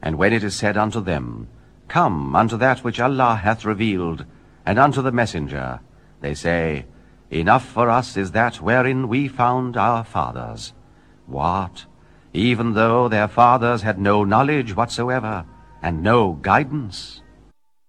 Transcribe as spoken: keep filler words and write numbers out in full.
And when it is said unto them, Come unto that which Allah hath revealed, and unto the messenger, they say, Enough for us is that wherein we found our fathers. What? Even though their fathers had no knowledge whatsoever, and no guidance?